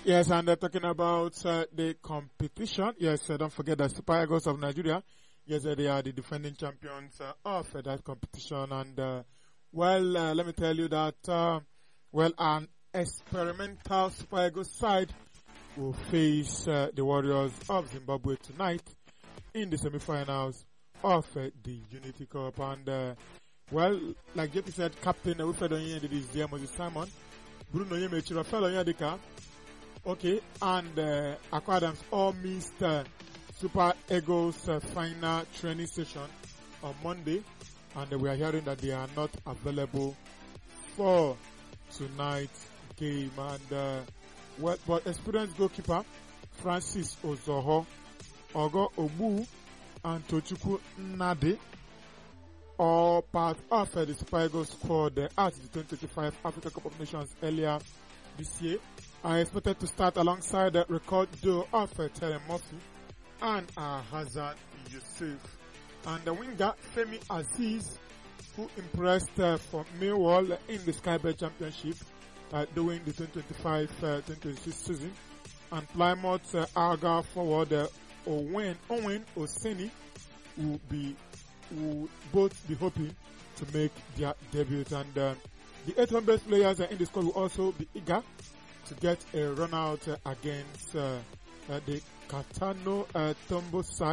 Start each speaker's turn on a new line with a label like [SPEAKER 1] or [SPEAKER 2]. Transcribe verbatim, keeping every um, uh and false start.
[SPEAKER 1] Yes, and they're talking about uh, the competition. Yes, uh, don't forget the Super Eagles of Nigeria. Yes, uh, they are the defending champions uh, of uh, that competition. And, uh, well, uh, let me tell you that, uh, well, an experimental Super Eagles side will face uh, the Warriors of Zimbabwe tonight in the semifinals of uh, the Unity Cup. And, uh, well, like J P said, Captain Wilfred Onyendi is there, Moses Simon, Bruno Yemechi, Rafael Onyedika. Okay, and uh, Akwa Adams all missed uh, Super Eagles uh, final training session on Monday, and uh, we are hearing that they are not available for tonight's game. And uh, well, but experienced goalkeeper Francis Ozoho, Ogo Obu, and Tochukwu Nnadi, all part of uh, the Super Eagles squad uh, at the twenty twenty-five Africa Cup of Nations earlier this year, are expected to start alongside the record duo of uh, Terry Murphy and uh, Hazard Yusuf. And the winger Femi Aziz, who impressed uh, for Millwall in the Sky Bet Championship uh, during the twenty twenty-five twenty twenty-six season, and Plymouth uh, Argyle forward uh, Owen Owen Oseni will be will both be hoping to make their debut. And uh, the eight hundred players uh, in the squad will also be eager to get a run out uh, against uh, uh, the Katano uh, Tombo side.